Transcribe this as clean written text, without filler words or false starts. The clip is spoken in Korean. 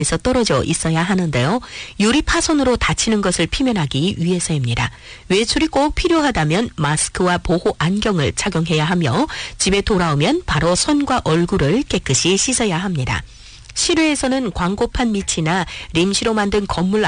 에서 떨어져 있어야 하는데요. 유리 파손으로 다치는 것을 피면하기 위해서입니다. 외출이 꼭 필요하다면 마스크와 보호 안경을 착용해야 하며 집에 돌아오면 바로 손과 얼굴을 깨끗이 씻어야 합니다. 실외에서는 광고판 밑이나 림시로 만든 건물